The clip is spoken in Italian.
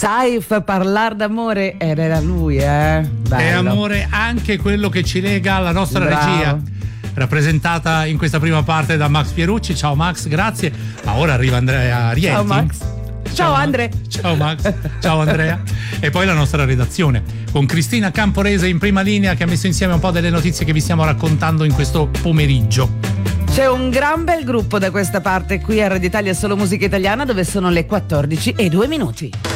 Saif, Parlar d'amore, ed era lui, Bello. È amore anche quello che ci lega alla nostra Bravo. regia, rappresentata in questa prima parte da Max Pierucci. Ciao Max, grazie. Ma ora arriva Andrea Rieti. Ciao Max. Ciao Andre. Ciao Max. Ciao Andrea. E poi la nostra redazione con Cristina Camporese in prima linea, che ha messo insieme un po' delle notizie che vi stiamo raccontando in questo pomeriggio. C'è un gran bel gruppo da questa parte qui a Radio Italia Solo Musica Italiana, dove sono le 14:02.